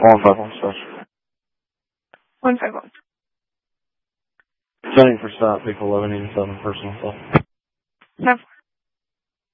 151 special. 151. Sending for stop, people 1187 personal stuff. No.